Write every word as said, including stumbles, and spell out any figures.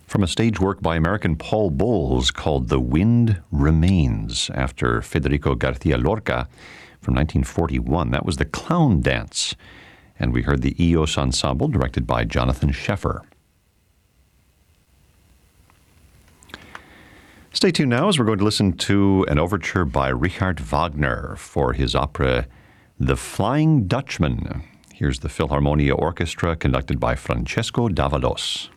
from a stage work by American Paul Bowles called The Wind Remains, after Federico Garcia Lorca from nineteen forty-one. That was The Clown Dance, and we heard the Eos Ensemble, directed by Jonathan Sheffer. Stay tuned now as we're going to listen to an overture by Richard Wagner for his opera The Flying Dutchman. Here's the Philharmonia Orchestra, conducted by Francesco Davalos.